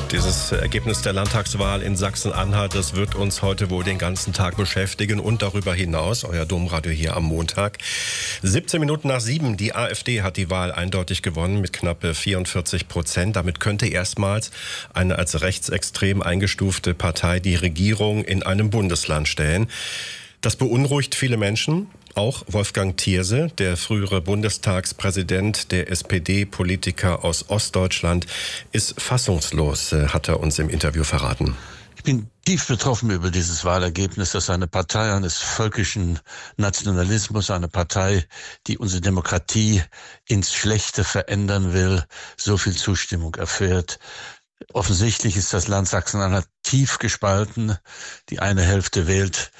Dieses Ergebnis der Landtagswahl in Sachsen-Anhalt, das wird uns heute wohl den ganzen Tag beschäftigen und darüber hinaus. Euer Domradio hier am Montag. 17 Minuten nach 7. Die AfD hat die Wahl eindeutig gewonnen mit knapp 44%. Damit könnte erstmals eine als rechtsextrem eingestufte Partei die Regierung in einem Bundesland stellen. Das beunruhigt viele Menschen. Auch Wolfgang Thierse, der frühere Bundestagspräsident der SPD-Politiker aus Ostdeutschland, ist fassungslos, hat er uns im Interview verraten. Ich bin tief betroffen über dieses Wahlergebnis, dass eine Partei eines völkischen Nationalismus, eine Partei, die unsere Demokratie ins Schlechte verändern will, so viel Zustimmung erfährt. Offensichtlich ist das Land Sachsen-Anhalt tief gespalten. Die eine Hälfte wählt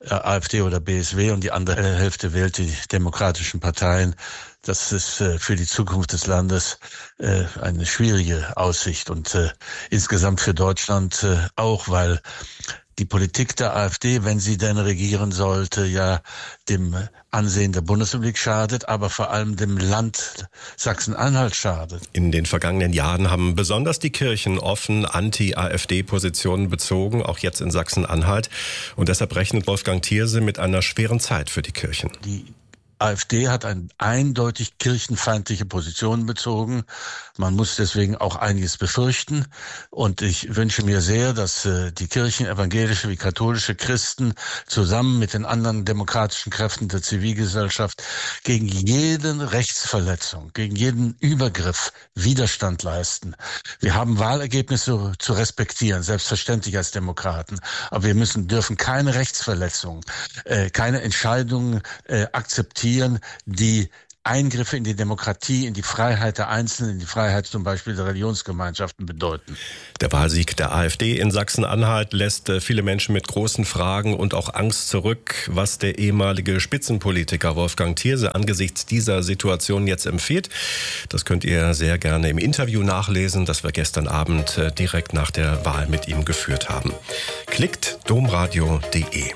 AfD oder BSW und die andere Hälfte wählt die demokratischen Parteien. Das ist für die Zukunft des Landes eine schwierige Aussicht und insgesamt für Deutschland auch, weil die Politik der AfD, wenn sie denn regieren sollte, ja dem Ansehen der Bundesrepublik schadet, aber vor allem dem Land Sachsen-Anhalt schadet. In den vergangenen Jahren haben besonders die Kirchen offen Anti-AfD-Positionen bezogen, auch jetzt in Sachsen-Anhalt. Und deshalb rechnet Wolfgang Thierse mit einer schweren Zeit für die Kirchen. Die AfD hat eine eindeutig kirchenfeindliche Position bezogen. Man muss deswegen auch einiges befürchten. Und ich wünsche mir sehr, dass die Kirchen, evangelische wie katholische Christen, zusammen mit den anderen demokratischen Kräften der Zivilgesellschaft gegen jede Rechtsverletzung, gegen jeden Übergriff Widerstand leisten. Wir haben Wahlergebnisse zu respektieren, selbstverständlich als Demokraten. Aber wir dürfen keine Rechtsverletzung, keine Entscheidungen akzeptieren, die Eingriffe in die Demokratie, in die Freiheit der Einzelnen, in die Freiheit zum Beispiel der Religionsgemeinschaften bedeuten. Der Wahlsieg der AfD in Sachsen-Anhalt lässt viele Menschen mit großen Fragen und auch Angst zurück, was der ehemalige Spitzenpolitiker Wolfgang Thierse angesichts dieser Situation jetzt empfiehlt. Das könnt ihr sehr gerne im Interview nachlesen, das wir gestern Abend direkt nach der Wahl mit ihm geführt haben. Klickt domradio.de.